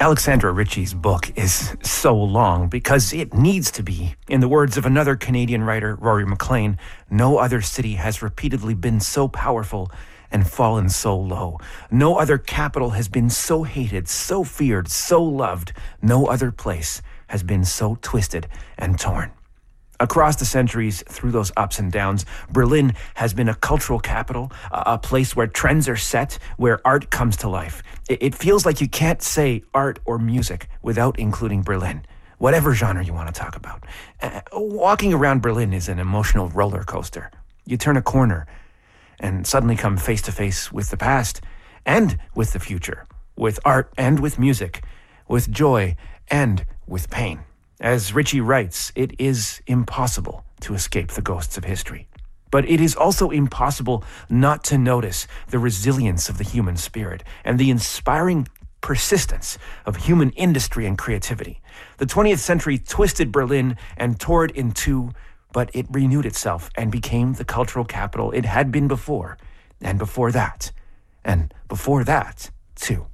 Alexandra Ritchie's book is so long because it needs to be. In the words of another Canadian writer, Rory McLean, no other city has repeatedly been so powerful and fallen so low. No other capital has been so hated, so feared, so loved. No other place has been so twisted and torn. Across the centuries, through those ups and downs, Berlin has been a cultural capital, a place where trends are set, where art comes to life. It feels like you can't say art or music without including Berlin, whatever genre you want to talk about. Walking around Berlin is an emotional roller coaster. You turn a corner and suddenly come face to face with the past and with the future, with art and with music, with joy and with pain. As Ritchie writes, it is impossible to escape the ghosts of history. But it is also impossible not to notice the resilience of the human spirit and the inspiring persistence of human industry and creativity. The 20th century twisted Berlin and tore it in two, but it renewed itself and became the cultural capital it had been before, and before that, too.